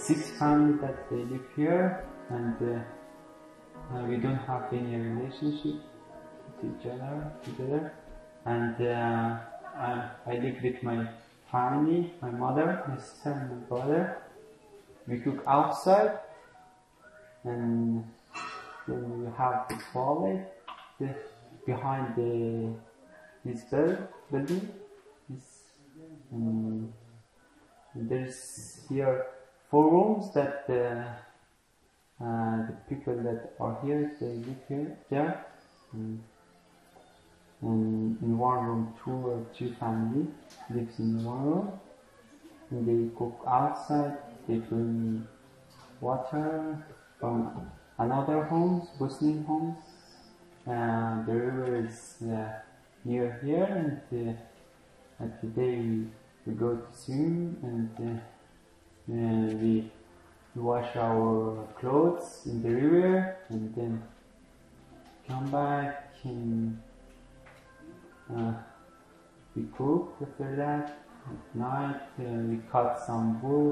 6 families that they live here, and we don't have any relationship with each other together. And I live with my family, my mother, my sister, and my brother. We cook outside, and then we have the toilet behind this building. There's here 4 rooms that the people that are here, they live there. And in one room, 2 or 3 families lives in one room. And they cook outside. They bring water from another homes, Muslim homes. The river is near here, and today we go to swim, and we wash our clothes in the river, and then come back and we cook. After that, at night we cut some wood.